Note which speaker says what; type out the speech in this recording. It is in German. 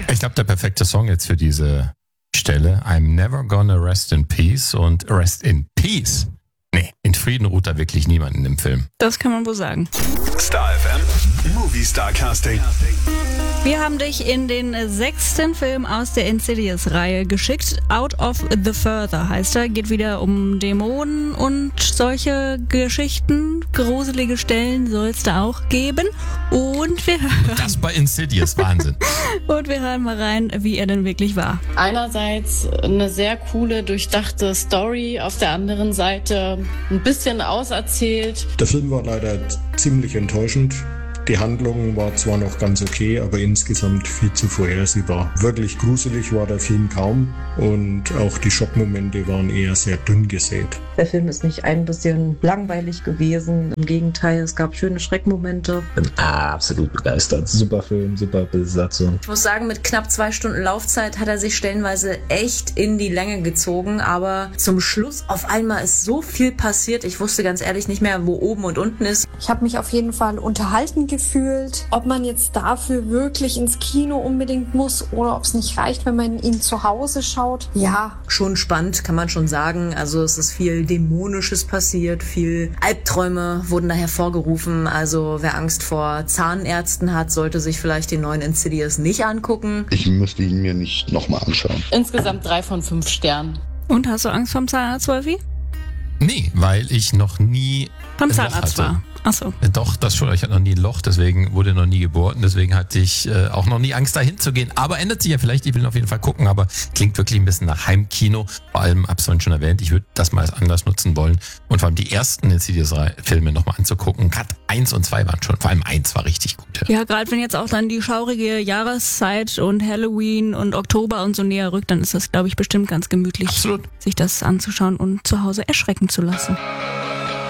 Speaker 1: Ich glaube, der perfekte Song jetzt für diese Stelle. I'm never gonna rest in peace und rest in peace. Nee, in Frieden ruht da wirklich niemand in dem Film.
Speaker 2: Das kann man wohl sagen.
Speaker 3: Star FM Movie Star Casting.
Speaker 2: Wir haben dich in den 6. Film aus der Insidious-Reihe geschickt. Out of the Further heißt er. Geht wieder um Dämonen und solche Geschichten. Gruselige Stellen soll es da auch geben. Und wir hören...
Speaker 1: Das bei Insidious, Wahnsinn.
Speaker 2: Und wir hören mal rein, wie er denn wirklich war.
Speaker 4: Einerseits eine sehr coole, durchdachte Story, auf der anderen Seite ein bisschen auserzählt.
Speaker 5: Der Film war leider ziemlich enttäuschend. Die Handlung war zwar noch ganz okay, aber insgesamt viel zu vorhersehbar. Wirklich gruselig war der Film kaum und auch die Schockmomente waren eher sehr dünn gesät.
Speaker 6: Der Film ist nicht ein bisschen langweilig gewesen. Im Gegenteil, es gab schöne Schreckmomente.
Speaker 7: Bin absolut begeistert. Super Film, super Besatzung.
Speaker 8: Ich muss sagen, mit knapp 2 Stunden Laufzeit hat er sich stellenweise echt in die Länge gezogen, aber zum Schluss auf einmal ist so viel passiert. Ich wusste ganz ehrlich nicht mehr, wo oben und unten ist.
Speaker 9: Ich habe mich auf jeden Fall unterhalten gefühlt. Ob man jetzt dafür wirklich ins Kino unbedingt muss oder ob es nicht reicht, wenn man ihn zu Hause schaut. Ja.
Speaker 8: Schon spannend, kann man schon sagen. Also es ist viel Dämonisches passiert, viel Albträume wurden da hervorgerufen. Also wer Angst vor Zahnärzten hat, sollte sich vielleicht den neuen Insidious nicht angucken.
Speaker 10: Ich müsste ihn mir nicht nochmal anschauen.
Speaker 4: Insgesamt 3 von 5 Sternen.
Speaker 2: Und hast du Angst vom Zahnarzt, Wolfi?
Speaker 1: Nee, weil ich noch nie
Speaker 2: Vom
Speaker 1: ein Loch
Speaker 2: Zahnarzt
Speaker 1: hatte.
Speaker 2: war. Achso.
Speaker 1: Doch, das schon. Ich hatte noch nie ein Loch, deswegen wurde noch nie gebohrt. Und deswegen hatte ich auch noch nie Angst, dahin zu gehen. Aber ändert sich ja vielleicht. Ich will auf jeden Fall gucken. Aber klingt wirklich ein bisschen nach Heimkino. Vor allem, hab's vorhin schon erwähnt, ich würde das mal als Anlass nutzen wollen. Und vor allem die ersten Insidious-Filme nochmal anzugucken. Gerade 1 und 2 waren schon. Vor allem 1 war richtig gut.
Speaker 2: Ja, gerade wenn jetzt auch dann die schaurige Jahreszeit und Halloween und Oktober und so näher rückt, dann ist das, glaube ich, bestimmt ganz gemütlich,
Speaker 1: Absolut.
Speaker 2: sich das anzuschauen und zu Hause erschrecken zu lassen.